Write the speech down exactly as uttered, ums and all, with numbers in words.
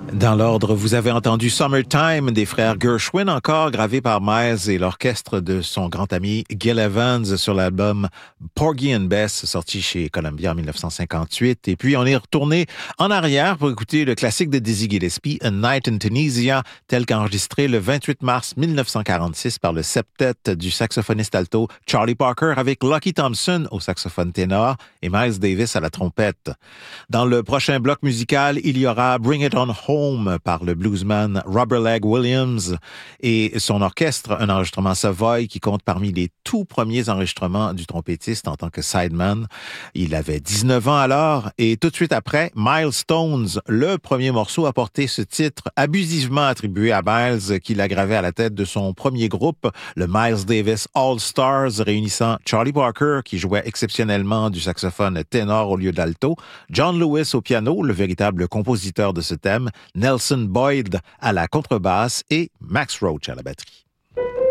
Dans l'ordre, vous avez entendu Summertime des frères Gershwin, encore gravé par Miles et l'orchestre de son grand ami Gil Evans sur l'album Porgy and Bess, sorti chez Columbia en dix-neuf cent cinquante-huit. Et puis, on est retourné en arrière pour écouter le classique de Dizzy Gillespie, A Night in Tunisia, tel qu'enregistré le vingt-huit mars dix-neuf cent quarante-six par le septet du saxophoniste alto Charlie Parker avec Lucky Thompson au saxophone ténor et Miles Davis à la trompette. Dans le prochain bloc musical, il y aura Bring It On Home par le bluesman Robert Legg Williams et son orchestre, un enregistrement Savoy qui compte parmi les tout premiers enregistrements du trompettiste en tant que sideman. Il avait dix-neuf ans alors et tout de suite après, Milestones, le premier morceau à porter ce titre abusivement attribué à Miles qui l'a gravé à la tête de son premier groupe, le Miles Davis All Stars, réunissant Charlie Parker qui jouait exceptionnellement du saxophone ténor au lieu d'alto, John Lewis au piano, le véritable compositeur de ce thème, Nelson Boyd à la contrebasse et Max Roach à la batterie.